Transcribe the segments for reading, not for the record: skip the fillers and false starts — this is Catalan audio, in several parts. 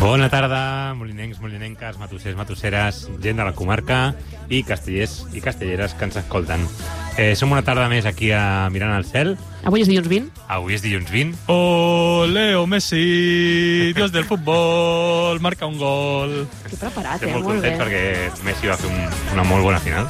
Bona tarda, molinencs, molinenques, matossers, matosseres, gent de la comarca i castellers i castelleres que ens escolten. Som una tarda més aquí mirant al cel. Avui és dilluns 20. Avui és dilluns 20. Oh, Leo Messi, dios del futbol, marca un gol. Que preparat, Estem molt molt bé. contents perquè Messi va fer una molt bona final.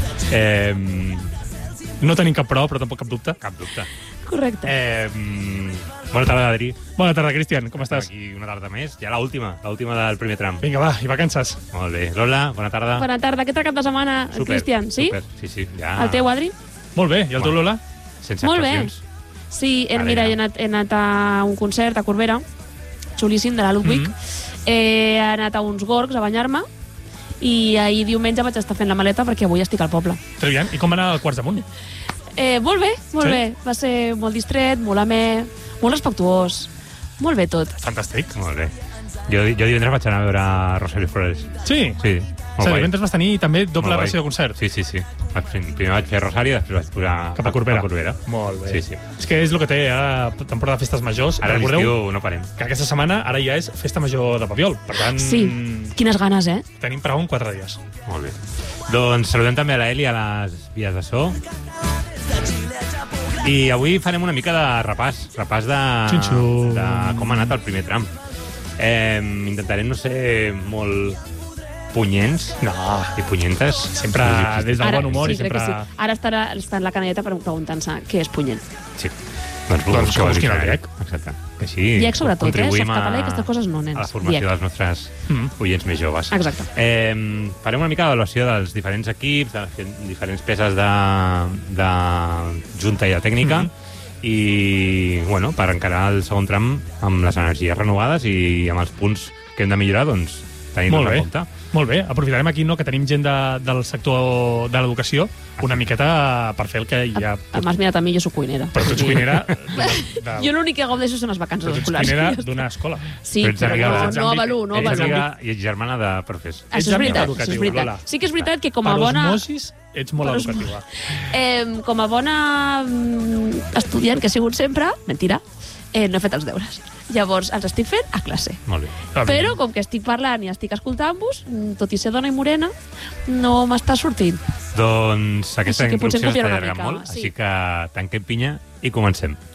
No tenim cap prova, però tampoc cap dubte. Cap dubte. Correcte. Bona tarda, Adri. Bona tarda, Cristian, com estàs? Aquí una tarda més, ja l'última del primer tram. Vinga, va, i vacances. Molt bé. Lola, bona tarda. Bona tarda. Què tal cap de setmana, Cristian? Sí? Super. Sí, ja. El teu, Adri? Molt bé, i el teu, Lola? Sense Molt bé. actuacions. Sí, Ara mira, ja. he anat a un concert a Corbera, xulíssim, de la Ludwig. He anat a uns gorgs a banyar-me i ahir diumenge vaig estar fent la maleta perquè avui estic al poble. Treballant. I com va anar el Quarts d'Amunt? Molt bé, molt Sí? bé. Va ser molt distret, molt amè, molt respectuós. Molt bé tot. Fantàstic. Molt bé. Jo divendres vaig anar a veure Rosario Flores. Sí? Sí, O molt sigui, guai. divendres vas tenir també doble Molt guai. versió de concert. Sí. Primer vaig fer Rosario, després vaig posar Cap a Corbera. Molt bé. Sí. És que és el que té ara temporada de festes majors. Ara a Recordeu l'estiu no parem. que aquesta setmana ara ja és festa major de Papiol. Per tant, Sí, quines ganes, eh? tenim prou en 4 dies. Molt bé. Doncs saludem també a la Eli a les vies de so. I avui farem una mica de repàs Xinxu. de com ha anat el primer tram. Intentarem no ser molt punyents No, i punyentes. sempre des del bon humor sí, i sempre... crec que sí. Ara està en la canalleta preguntant-se què és punyent. Sí. Doncs que busquin el DIEC. Exacte. Que sí, Diec sobretot, contribuïm softcatalà i aquestes coses no, nens. a la formació Diec. dels nostres oients més joves. Exacte. Farem una mica d'avaluació dels diferents equips, de les diferents peces de junta i de tècnica, i bueno, per encarar el segon tram amb les energies renovades i amb els punts que hem de millorar, doncs tenint-los Molt bé. en compte. Molt bé, aprofitarem aquí que tenim gent del sector de l'educació una miqueta per fer el que ja... M'has mirat a mi, jo soc cuinera. Però tu ets cuinera Jo l'únic que gaudeixo són les vacances ets escolars. cuinera d'una escola. Sí, Però ets però amiga de- no avalú, no Ets avalú. amiga i ets germana de profes. Això és amic veritat, educatiu, això és veritat. Lola. Sí que és veritat que com a Per bona... osmosis ets molt Per educativa. Com a bona estudiant que he sigut sempre, mentira, no he fet els deures. Llavors, els estic fent a classe. Molt bé. Però, com que estic parlant i estic escoltant-vos, tot i ser dona i morena, no m'està sortint. Doncs aquesta Així que potser introducció em està copiarà una allargant mica, molt, sí. així que tanquem pinya i comencem.